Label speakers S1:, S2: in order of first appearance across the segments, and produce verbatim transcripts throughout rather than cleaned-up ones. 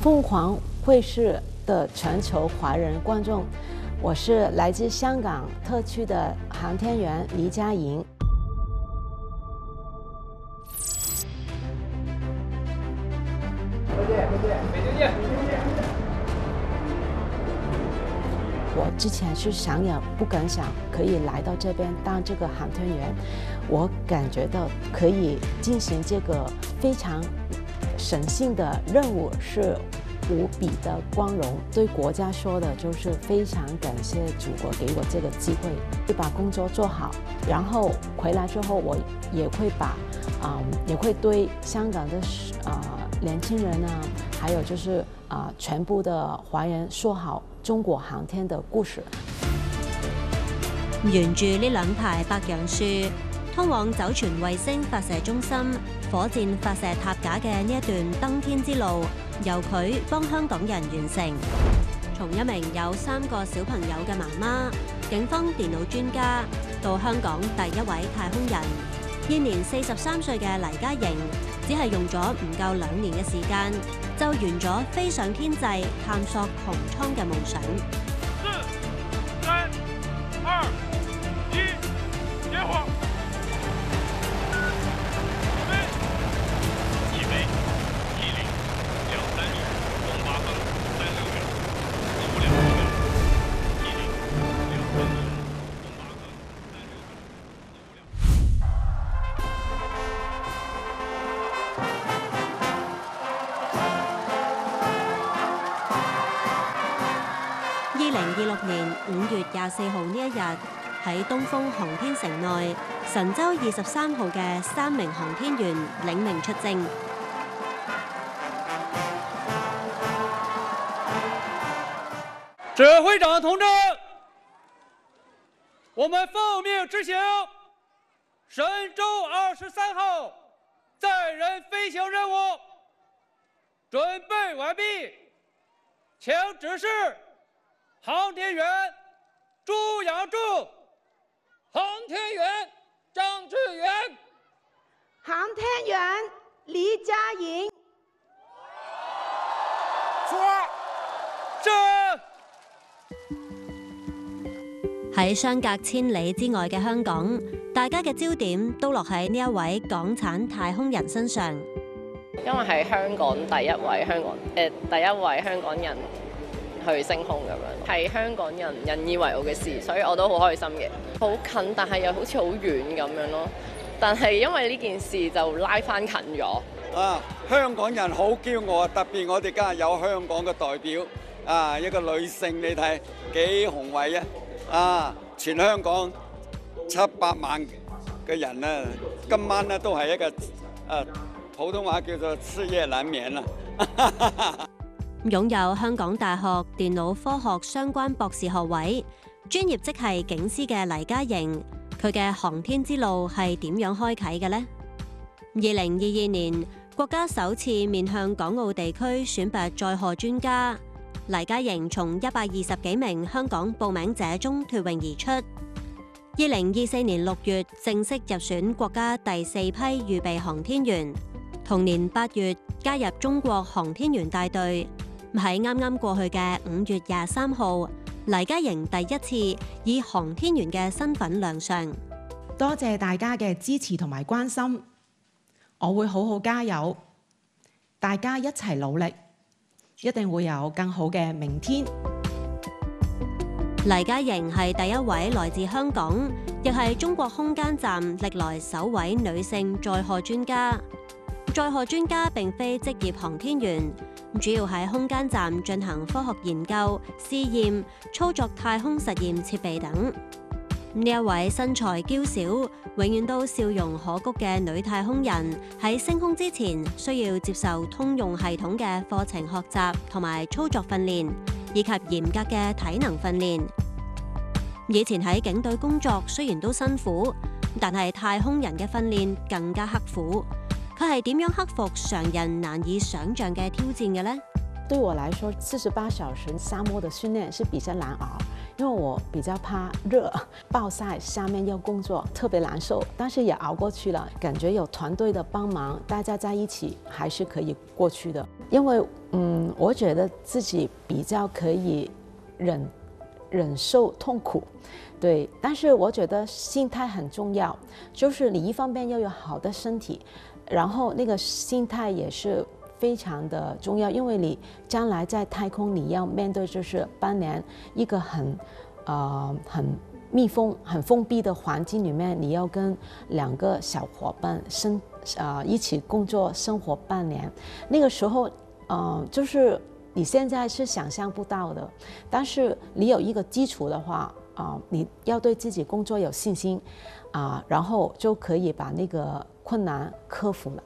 S1: 凤凰卫视的全球华人观众，我是来自香港特区的航天员黎嘉莹。
S2: 再见，再见，北京见，北京见。
S1: 我之前是想也不敢想可以来到这边当这个航天员，我感觉到可以进行这个非常神圣的任务是无比的光荣。对国家说的就是非常感谢祖国给我这个机会，会把工作做好，然后回来之后我也会把啊、嗯、也会对香港的啊、呃、年轻人啊，还有就是啊、呃、全部的华人说好中國航天嘅故事。
S3: 沿住呢兩排白楊樹，通往酒泉衛星發射中心、火箭發射塔架嘅呢一段登天之路，由佢幫香港人完成。從一名有三個小朋友嘅媽媽、警方電腦專家，到香港第一位太空人，現年四十三歲嘅黎嘉瑩，只係用咗唔夠兩年嘅時間，就完咗飛上天際探索穹蒼嘅夢想。
S2: 四、三、二、一，點火！起飛，一飛，一零，兩三秒，東八分，三六秒，五兩幾秒，一零，兩三秒，東八分，三六秒。
S3: 二零二六年五月廿四號呢一日，喺東風航天城內，神舟二十三號嘅三名航天員領命出征。
S4: 指揮長同志，我們奉命執行神舟二十三號載人飛行任務，準備完畢，請指示航天員朱楊柱、航天員張志遠、
S5: 航天員黎嘉瑩。
S4: 說，是。
S3: 喺相隔千里之外嘅香港，大家嘅焦點都落喺呢一位港產太空人身上。
S6: 因為係香港第一位香港誒、呃、第一位香港人去升空咁樣，係香港人引以為傲嘅事，所以我都好開心嘅。好近，但係又好似好遠咁樣咯。但係因為呢件事就拉翻近咗。
S7: 啊，香港人好驕傲啊！特別我哋今日有香港嘅代表啊，一個女性，你睇幾宏偉啊！啊，全香港七百萬嘅人咧，今晚咧都係一個誒、啊、普通話叫做徹夜難眠啦。
S3: 擁有香港大學電腦科學相關博士學位，專業職系警司嘅黎嘉瑩，佢嘅航天之路係點樣開啓嘅呢？二零二二年，國家首次面向港澳地區選拔載荷專家，黎嘉瑩從一百二十幾名香港報名者中脫穎而出。二零二四年六月正式入選國家第四批預備航天員，同年八月加入中國航天員大隊。喺啱啱過去嘅五月廿三號，黎嘉瑩第一次以航天員嘅身份亮相。
S8: 多謝大家嘅支持同埋關心，我會好好加油，大家一齊努力，一定會有更好嘅明天。
S3: 黎嘉瑩係第一位來自香港，亦係中國空間站歷來首位女性載荷專家。載荷專家並非職業航天員，主要喺空間站進行科學研究、試驗、操作太空實驗設備等。呢一位身材嬌小、永遠都笑容可掬嘅女太空人，喺升空之前需要接受通用系統嘅課程學習同埋操作訓練，以及嚴格嘅體能訓練。以前喺警隊工作雖然都辛苦，但係太空人嘅訓練更加刻苦。佢係點樣克服常人難以想像嘅挑戰嘅呢？
S1: 对我来说，四十八小时沙漠的训练是比较难熬，因为我比较怕热，暴晒下面要工作特别难受，但是也熬过去了，感觉有团队的帮忙，大家在一起还是可以过去的。因为嗯，我觉得自己比较可以忍忍受痛苦。对，但是我觉得心态很重要，就是你一方面要有好的身体，然后那个心态也是非常的重要，因为你将来在太空你要面对就是半年一个很呃很密封、很封闭的环境里面，你要跟两个小伙伴生呃一起工作生活半年，那个时候呃就是你现在是想象不到的，但是你有一个基础的话。啊、呃，你要對自己工作有信心，啊、呃，然後就可以把那個困難克服了。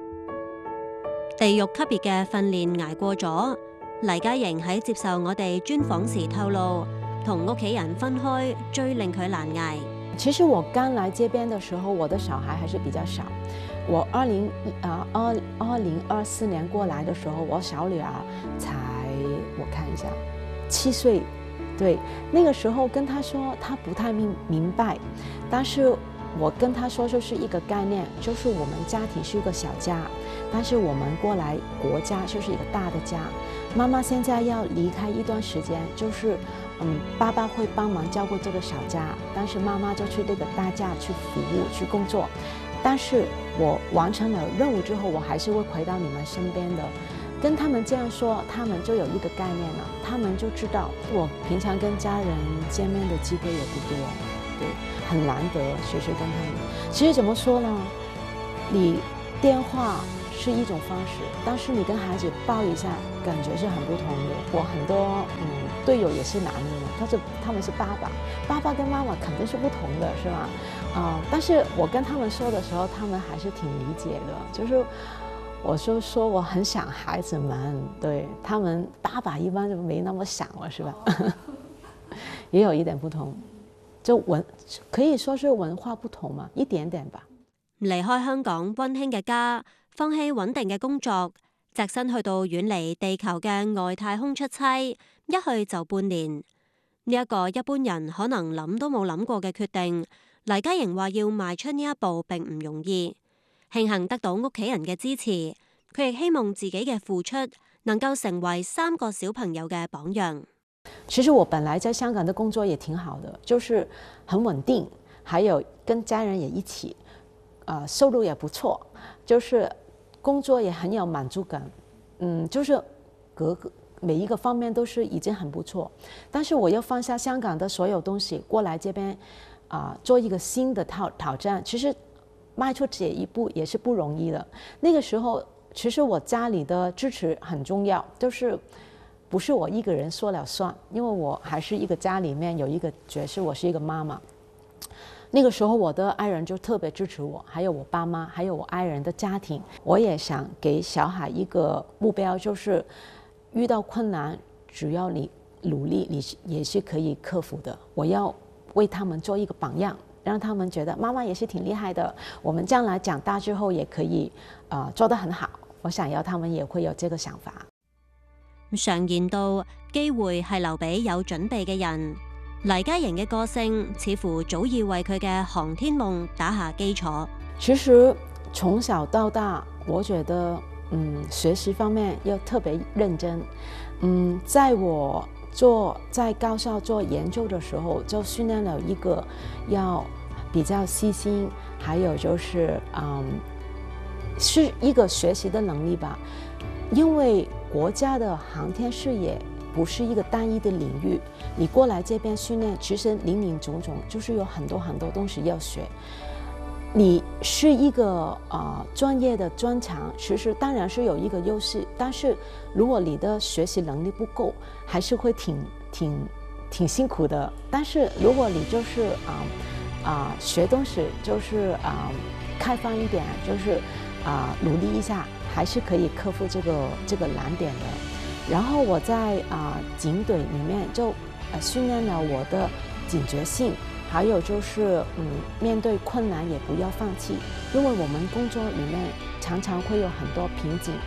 S3: 地獄級別嘅訓練捱過咗，黎嘉瑩喺接受我哋專訪時透露，同屋企人分開最令佢難捱。
S1: 其實我剛來這邊的時候，我的小孩還是比較少。我二零啊二二零二四年過來的時候，我小女兒才我看一下七歲。對，那個時候跟他說，他不太明明白，但是我跟他說就是一個概念，就是我們家庭是一個小家，但是我們過來國家就是一個大的家。媽媽現在要離開一段時間，就是嗯，爸爸會幫忙照顧這個小家，但是媽媽就去這個大家去服務去工作。但是我完成了任務之後，我還是會回到你們身邊的。跟他們這樣說，他們就有一個概念了，他們就知道我平常跟家人見面的機會也不多，對，很難得時時跟他們。其實怎麼說呢？你電話是一種方式，但是你跟孩子抱一下，感覺是很不同的。我很多嗯隊友也是男的嘛，他是他們是爸爸，爸爸跟媽媽肯定是不同的，是吧？啊、呃，但是我跟他們說的時候，他們還是挺理解的，就是。我就說我很想孩子們，對他們爸爸一般就沒那麼想了，是吧？也有一點不同，就文可以說是文化不同嘛，一點點吧。
S3: 離開香港溫馨嘅家，放棄穩定嘅工作，隻身去到遠離地球嘅外太空出差，一去就半年。呢一個一般人可能諗都冇諗過嘅決定，黎嘉瑩話要邁出呢一步並唔容易。慶幸得到屋企人嘅支持，佢亦希望自己嘅付出能夠成為三個小朋友嘅榜樣。
S1: 其實我本來在香港的工作也挺好的，就是很穩定，還有跟家人也一起，呃，收入也不錯，就是工作也很有滿足感，嗯，就是各個每一個方面都是已經很不錯。但是我要放下香港的所有東西，過來這邊啊、呃，做一個新的挑挑戰，其實。邁出這一步也是不容易的。那個時候，其實我家裡的支持很重要，就是不是我一個人說了算，因為我還是一個家裡面有一個角色，我是一個媽媽。那個時候，我的愛人就特別支持我，還有我爸媽，還有我愛人的家庭。我也想給小孩一個目標，就是遇到困難，只要你努力，你也是可以克服的。我要為他們做一個榜樣。讓他們覺得媽媽也是挺厲害的，我們將來長大之後也可以，呃，做得很好。我想要他們也會有這個想法。
S3: 常言道，機會係留俾有準備嘅人。黎嘉瑩嘅個性似乎早已為佢嘅航天夢打下基礎。
S1: 其實從小到大，我覺得，嗯，學習方面要特別認真。嗯，在我做在高校做研究的時候，就訓練了一個要比較細心，還有就是嗯，是一個學習的能力吧。因為國家的航天事業不是一個單一的領域，你過來這邊訓練，其實林林總總，就是有很多很多東西要學。你是一個呃專業的專長，其實當然是有一個優勢，但是如果你的學習能力不夠，還是會挺挺挺辛苦的。但是如果你就是啊啊、呃呃、學東西就是啊、呃、開放一點，就是啊、呃、努力一下，還是可以克服這個這個難點的。然後我在啊、呃、警隊裡面就呃訓練了我的警覺性。還有就是，嗯，面對困難也不要放棄，因為我們工作裡面常常會有很多瓶頸。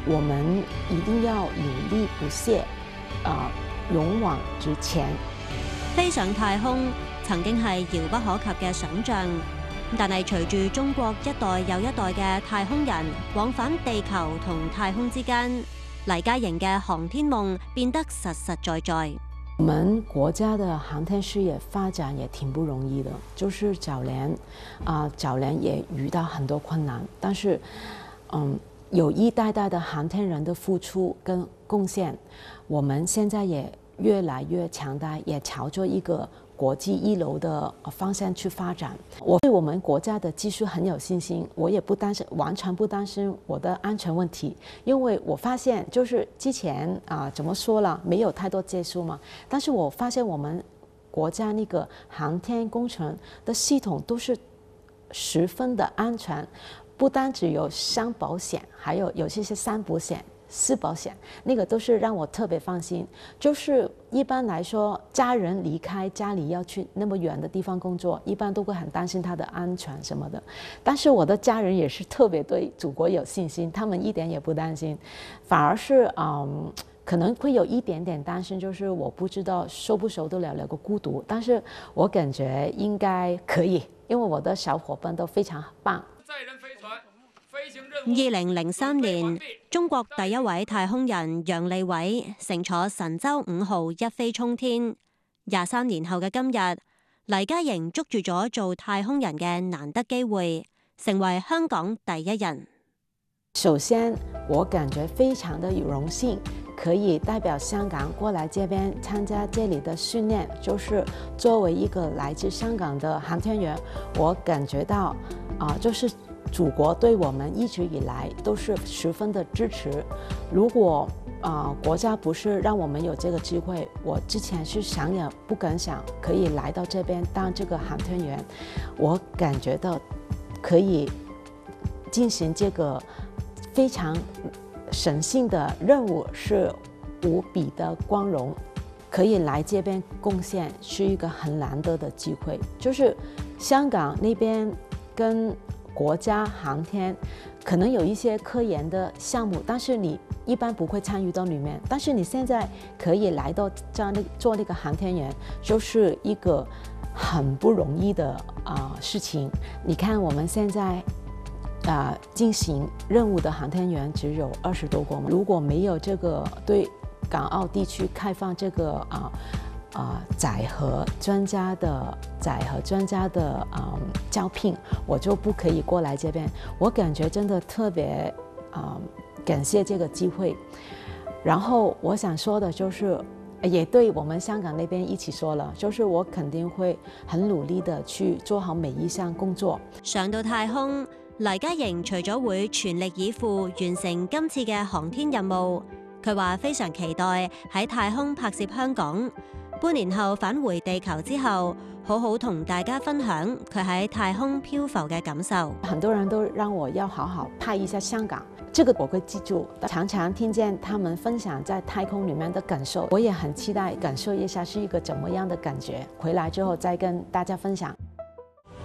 S1: 我们一定要努力不懈，啊、勇往直前。
S3: 飛上太空曾經係遙不可及嘅想像，但係隨住中國一代又一代嘅太空人往返地球同太空之間，黎嘉瑩嘅航天夢變得實實在在。
S1: 我們國家的航天事業發展也挺不容易的，就是早年啊、呃，早年也遇到很多困難，但是嗯，有一代代的航天人的付出跟貢獻，我們現在也越來越強大，也朝着一個國際一流的方向去發展。我對我們國家的技術很有信心，我也不擔心，完全不擔心我的安全問題，因為我發現就是之前啊、呃，怎麼說了，沒有太多技術嘛，但是我發現我們國家那個航天工程的系統都是十分的安全，不單只有雙保險，還有有些是三保險。四保險，那個都是讓我特別放心。就是一般來說，家人離開家裡要去那麼遠的地方工作，一般都會很擔心他的安全什麼的。但是我的家人也是特別對祖國有信心，他們一點也不擔心，反而是嗯，可能會有一點點擔心，就是我不知道受不受得了那個孤獨。但是我感覺應該可以，因為我的小夥伴都非常棒。
S4: 載人飛船
S3: 二零零三年，中國第一位太空人楊利偉乘坐神舟五號一飛沖天。廿三年後嘅今日，黎嘉瑩捉住咗做太空人嘅難得機會，成為香港第一人。
S1: 首先，我感覺非常的榮幸，可以代表香港過來這邊參加這裡的訓練。就是作為一個來自香港的航天員，我感覺到啊、呃，就是祖國對我們一直以來都是十分的支持。如果啊、呃、國家不是讓我們有這個機會，我之前是想也不敢想可以來到這邊當這個航天員。我感覺到可以進行這個非常神聖的任務，是無比的光榮。可以來這邊貢獻是一個很難得的機會。就是香港那邊跟國家航天可能有一些科研的項目，但是你一般不會參與到裡面。但是你現在可以來到這樣的做那個航天員，就是一個很不容易的啊、呃、事情。你看我們現在啊、呃、進行任務的航天員只有二十多個，如果沒有這個對港澳地區開放這個啊。呃啊、呃，載荷專家的載荷專家的啊、呃、招聘，我就不可以過來這邊。我感覺真的特別啊、呃，感謝這個機會。然後我想說的就是，也對我們香港那邊一起說了，就是我肯定會很努力的去做好每一項工作。
S3: 上到太空，黎嘉瑩除咗會全力以赴完成今次嘅航天任務，佢話非常期待喺太空拍攝香港。半年後返回地球之後，好好同大家分享佢喺太空漂浮嘅感受。
S1: 很多人都讓我要好好拍一下香港，這個我會記住。常常聽見他們分享在太空裡面的感受，我也很期待感受一下是一個怎麼樣的感覺。回來之後再跟大家分享。